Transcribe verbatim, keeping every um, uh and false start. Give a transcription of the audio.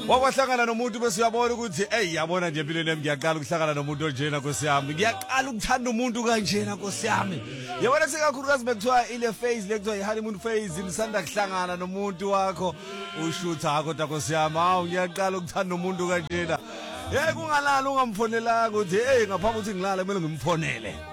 Wakwahlangana nomuntu bese uyabona ukuthi hey yabona nje empilweni yami ngiyaqala ukuhlangana nomuntu onjena Nkosi yami ngiyaqala ukuthanda umuntu kanjena Nkosi yami yabona sekakhulukazi bekuthiwa ile phase lekuthiwa i-honeymoon phase nisanda kuhlangana nomuntu wakho ushutha kodwa Nkosi yami hawu ngiyaqala ukuthanda umuntu kanjena hey kungalala ungamfonelanga uthi hey ngaphambi ukuthi ngilala kumele ngimfonele